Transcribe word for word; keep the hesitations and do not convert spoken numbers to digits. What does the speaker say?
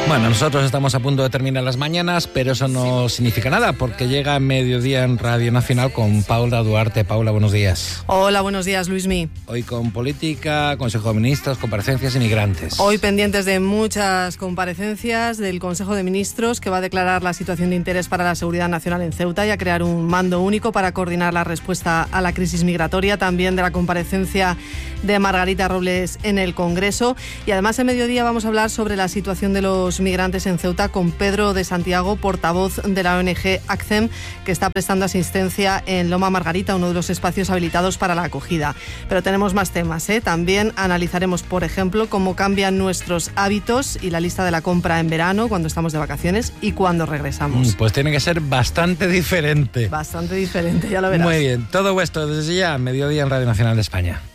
Bueno, nosotros estamos a punto de terminar las mañanas, pero eso no significa nada, porque llega Mediodía en Radio Nacional con Paula Duarte. Paula, buenos días. Hola, buenos días, Luismi. Hoy con política, Consejo de Ministros, comparecencias y migrantes. Hoy pendientes de muchas comparecencias del Consejo de Ministros, que va a declarar la situación de interés para la seguridad nacional en Ceuta y a crear un mando único para coordinar la respuesta a la crisis migratoria. También de la comparecencia de Margarita Robles en el Congreso. Y además en Mediodía vamos a hablar sobre la situación de los migrantes en Ceuta con Pedro de Santiago, portavoz de la O N G ACCEM, que está prestando asistencia en Loma Margarita, uno de los espacios habilitados para la acogida. Pero tenemos más temas, ¿eh? También analizaremos, por ejemplo, cómo cambian nuestros hábitos y la lista de la compra en verano, cuando estamos de vacaciones y cuando regresamos. Pues tiene que ser bastante diferente. Bastante diferente, ya lo verás. Muy bien, todo esto desde ya, Mediodía en Radio Nacional de España.